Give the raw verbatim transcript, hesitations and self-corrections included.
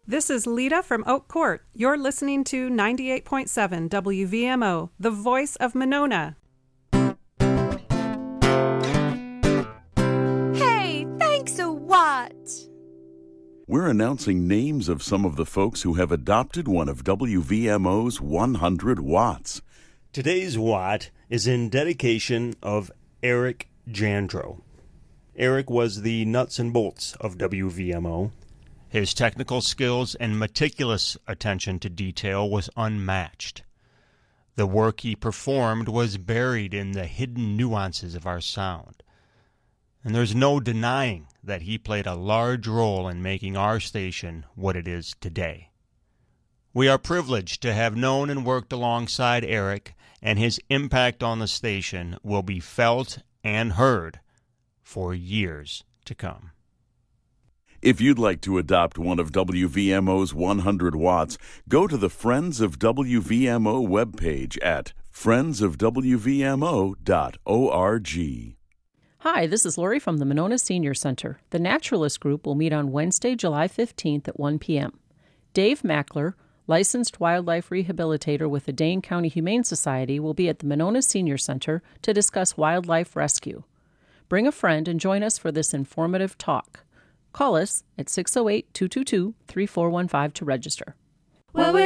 This is Lita from Oak Court. You're listening to ninety-eight point seven W V M O, the voice of Monona. Hey, thanks a what? We're announcing names of some of the folks who have adopted one of W V M O's one hundred watts. Today's watt is in dedication of Eric Jandro. Eric was the nuts and bolts of W V M O. His technical skills and meticulous attention to detail was unmatched. The work he performed was buried in the hidden nuances of our sound. And there's no denying that he played a large role in making our station what it is today. We are privileged to have known and worked alongside Eric, and his impact on the station will be felt and heard for years to come. If you'd like to adopt one of W V M O's one hundred watts, go to the Friends of W V M O webpage at friends of w v m o dot org. Hi, this is Lori from the Monona Senior Center. The Naturalist Group will meet on Wednesday, July fifteenth at one p.m. Dave Mackler, licensed wildlife rehabilitator with the Dane County Humane Society, will be at the Monona Senior Center to discuss wildlife rescue. Bring a friend and join us for this informative talk. Call us at six oh eight, two two two, three four one five to register. Well, we're